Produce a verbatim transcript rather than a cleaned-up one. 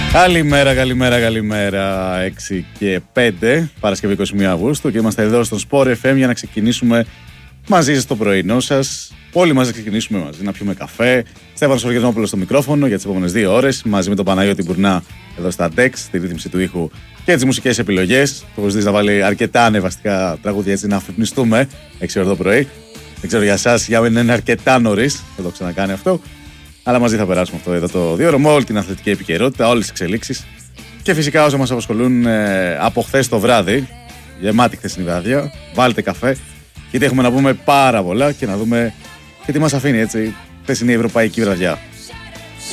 Καλημέρα, καλημέρα, καλημέρα. έξι και πέντε, Παρασκευή είκοσι μία Αυγούστου, και είμαστε εδώ στον Sport εφ εμ για να ξεκινήσουμε μαζί σας το πρωινό σας. Όλοι μαζί να ξεκινήσουμε μαζί, να πιούμε καφέ. Στέφανος Οργενόπουλος στο μικρόφωνο για τις επόμενες δύο ώρες, μαζί με τον Παναγιώτη Μπουρνά εδώ στα Dex, τη ρύθμιση του ήχου και τις μουσικές επιλογές. Το έχω ζητήσει να βάλει αρκετά ανεβαστικά τραγούδια έτσι να αφυπνιστούμε έξι ώρα το πρωί. Δεν ξέρω για εσάς, για μένα είναι αρκετά νωρίς, δεν το ξανακάνει αυτό. Αλλά μαζί θα περάσουμε αυτό εδώ το δύο ώρο με όλη την αθλητική επικαιρότητα, όλες τις εξελίξεις και φυσικά όσα μας απασχολούν ε, από χθες το βράδυ. Γεμάτη χθεσινή βράδυ. Βάλτε καφέ, γιατί έχουμε να πούμε πάρα πολλά και να δούμε και τι μας αφήνει έτσι χθεσινή ευρωπαϊκή βραδιά.